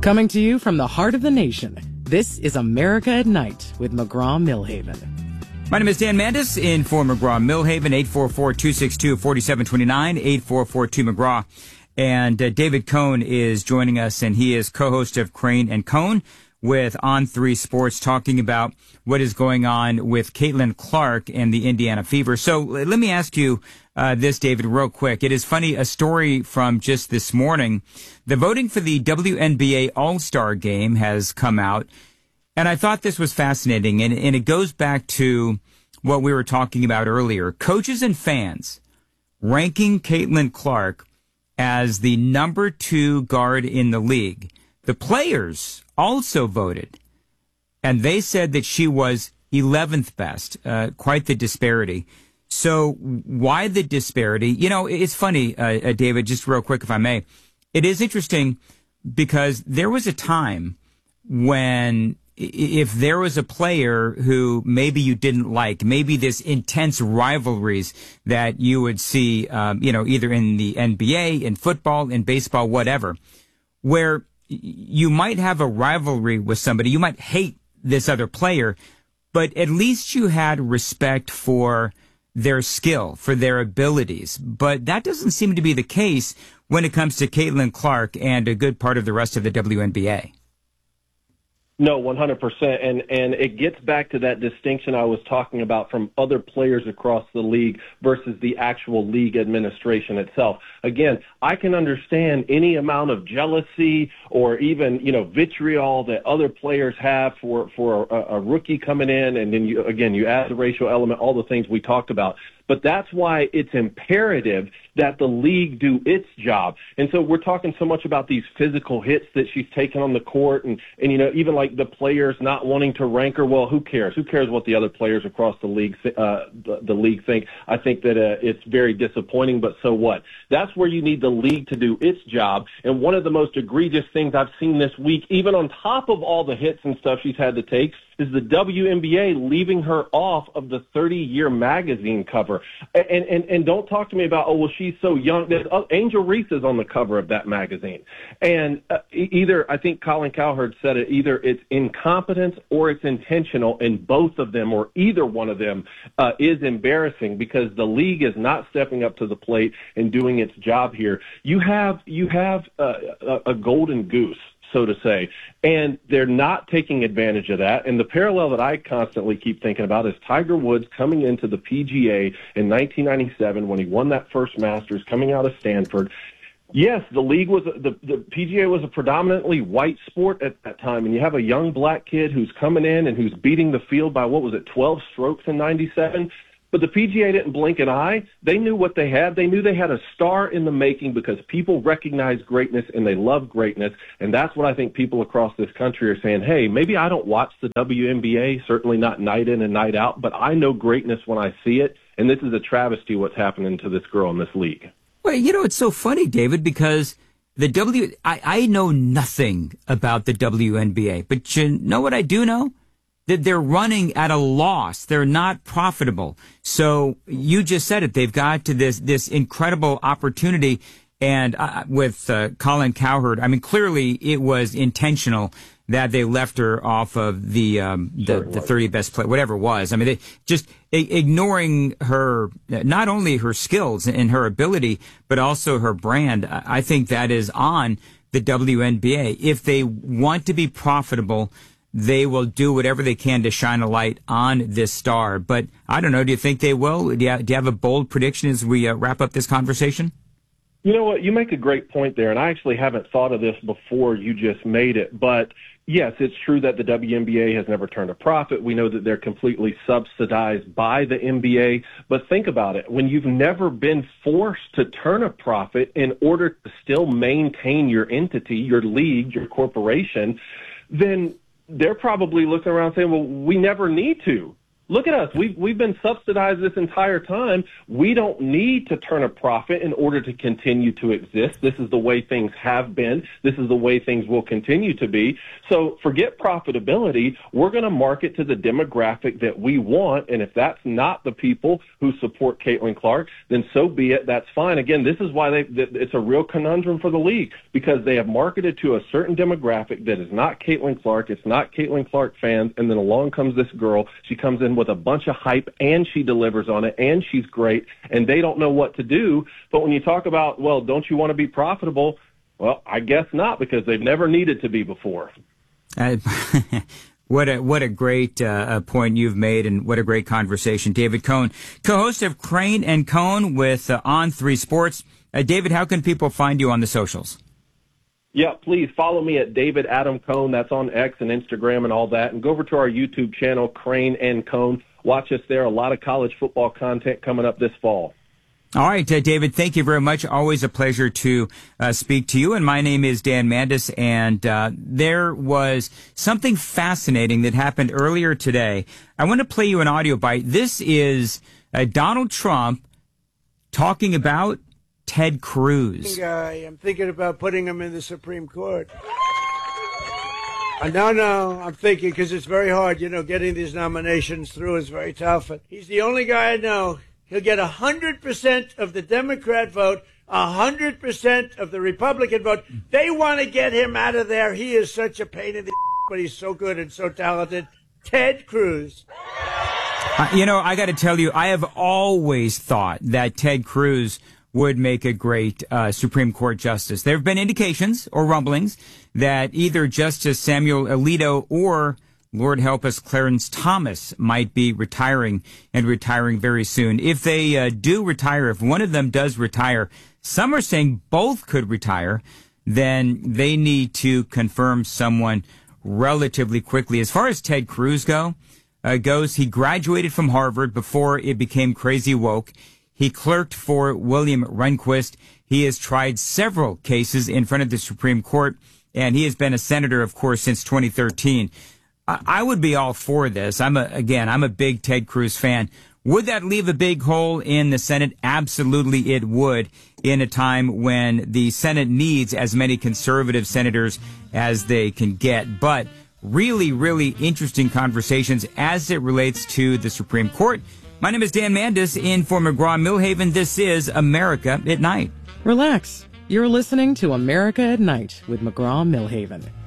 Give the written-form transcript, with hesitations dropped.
Coming to you from the heart of the nation, this is America at Night with McGraw-Milhaven. My name is Dan Mandis in for McGraw-Milhaven, 844-262-4729, 8442-McGraw. And David Cone is joining us, and he is co-host of Crane and Cone with On3 Sports, talking about what is going on with Caitlin Clark and the Indiana Fever. So let me ask you this, David, real quick. It is funny, a story from just this morning. The voting for the WNBA All-Star Game has come out, and I thought this was fascinating, and it goes back to what we were talking about earlier. Coaches and fans ranking Caitlin Clark as the number 2 guard in the league. The players also voted, and they said that she was 11th best. Quite the disparity. So why the disparity? You know, it's funny, David, just real quick, if I may. It is interesting because there was a time when if there was a player who maybe you didn't like, maybe this intense rivalries that you would see, either in the NBA, in football, in baseball, whatever, where you might have a rivalry with somebody, you might hate this other player, but at least you had respect for their skill, for their abilities. But that doesn't seem to be the case when it comes to Caitlin Clark and a good part of the rest of the WNBA. No, 100%. And it gets back to that distinction I was talking about from other players across the league versus the actual league administration itself. Again, I can understand any amount of jealousy or even, vitriol that other players have for a rookie coming in. And then you add the racial element, all the things we talked about. But that's why it's imperative that the league do its job. And so we're talking so much about these physical hits that she's taken on the court and even like the players not wanting to rank her. Well, who cares? Who cares what the other players across the league the league think? I think that it's very disappointing, but so what? That's where you need the league to do its job. And one of the most egregious things I've seen this week, even on top of all the hits and stuff she's had to take, is the WNBA leaving her off of the 30-year magazine cover. And don't talk to me about, she's so young. Angel Reese is on the cover of that magazine. And either, I think Colin Cowherd said it, either it's incompetence or it's intentional, and both of them or either one of them is embarrassing because the league is not stepping up to the plate and doing its job here. You have a golden goose, so to say, and they're not taking advantage of that. And the parallel that I constantly keep thinking about is Tiger Woods coming into the PGA in 1997 when he won that first Masters coming out of Stanford. Yes, the PGA was a predominantly white sport at that time, and you have a young black kid who's coming in and who's beating the field by, 12 strokes in 97? But the PGA didn't blink an eye. They knew what they had. They knew they had a star in the making because people recognize greatness and they love greatness. And that's what I think people across this country are saying, hey, maybe I don't watch the WNBA, certainly not night in and night out, but I know greatness when I see it. And this is a travesty what's happening to this girl in this league. Well, it's so funny, David, because I know nothing about the WNBA, but you know what I do know? That they're running at a loss. They're not profitable. So you just said it. They've got to this incredible opportunity. And with Colin Cowherd, I mean, clearly it was intentional that they left her off of the 30 best play, whatever it was. I mean, they just ignoring her, not only her skills and her ability, but also her brand. I think that is on the WNBA. If they want to be profitable, they will do whatever they can to shine a light on this star. But I don't know. Do you think they will? Do you have a bold prediction as we wrap up this conversation? You know what? You make a great point there, and I actually haven't thought of this before you just made it. But, yes, it's true that the WNBA has never turned a profit. We know that they're completely subsidized by the NBA. But think about it. When you've never been forced to turn a profit in order to still maintain your entity, your league, your corporation, then they're probably looking around saying, well, we never need to. Look at us. We've been subsidized this entire time. We don't need to turn a profit in order to continue to exist. This is the way things have been. This is the way things will continue to be. So forget profitability. We're going to market to the demographic that we want. And if that's not the people who support Caitlin Clark, then so be it. That's fine. Again, this is why it's a real conundrum for the league, because they have marketed to a certain demographic that is not Caitlin Clark. It's not Caitlin Clark fans. And then along comes this girl. She comes in with a bunch of hype, and she delivers on it, and she's great, and they don't know what to do. But when you talk about, well, don't you want to be profitable? Well, I guess not, because they've never needed to be before. What a great point you've made, and what a great conversation. David Cone, co-host of Crane and Cone with On3 Sports. David, how can people find you on the socials? Yeah, please follow me at David Adam Cone. That's on X and Instagram and all that. And go over to our YouTube channel, Crane and Cone. Watch us there. A lot of college football content coming up this fall. All right, David, thank you very much. Always a pleasure to speak to you. And my name is Dan Mandis. And there was something fascinating that happened earlier today. I want to play you an audio bite. This is Donald Trump talking about Ted Cruz. I'm thinking about putting him in the Supreme Court. No, I'm thinking, because it's very hard. Getting these nominations through is very tough. He's the only guy I know. He'll get 100% of the Democrat vote, 100% of the Republican vote. They want to get him out of there. He is such a pain in the but he's so good and so talented. Ted Cruz. I got to tell you, I have always thought that Ted Cruz would make a great Supreme Court justice. There have been indications or rumblings that either Justice Samuel Alito or, Lord help us, Clarence Thomas might be retiring, and retiring very soon. If they do retire, if one of them does retire, some are saying both could retire, then they need to confirm someone relatively quickly. As far as Ted Cruz goes, he graduated from Harvard before it became crazy woke. He clerked for William Rehnquist. He has tried several cases in front of the Supreme Court, and he has been a senator, of course, since 2013. I would be all for this. I'm a big Ted Cruz fan. Would that leave a big hole in the Senate? Absolutely it would, in a time when the Senate needs as many conservative senators as they can get. But really, really interesting conversations as it relates to the Supreme Court. My name is Dan Mandis, in for McGraw-Milhaven. This is America at Night. Relax. You're listening to America at Night with McGraw-Milhaven.